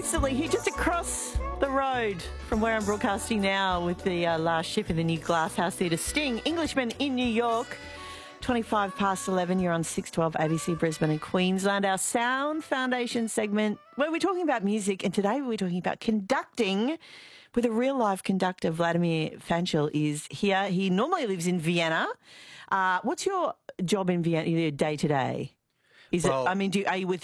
recently here just across the road from where I'm broadcasting now with the last ship in the new Glasshouse Theatre, Sting, Englishman in New York. 25 past 11, you're on 612 ABC Brisbane and Queensland. Our Sound Foundation segment where we're talking about music, and today we're talking about conducting with a real-life conductor. Vladimir Fanchel is here. He normally lives in Vienna. What's your job in Vienna, your day-to-day? Are you with